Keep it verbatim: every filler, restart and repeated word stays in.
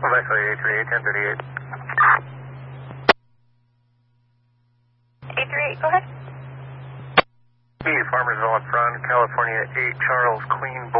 Quebec eight three eight, ten thirty-eight. eight three eight, go ahead. E, Farmersville up front, California eight, Charles, Queen,